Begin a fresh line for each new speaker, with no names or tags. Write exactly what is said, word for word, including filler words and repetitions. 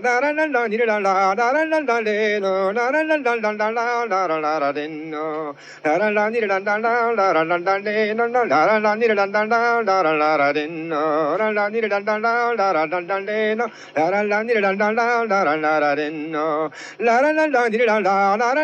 da da da da da da da da da da de no da da da da da da da da da da de no da da da da da da da da da da de no da da da da da da da da da da de no da da da da da da da da da de no da da da da da da da da da de no la la la da da da da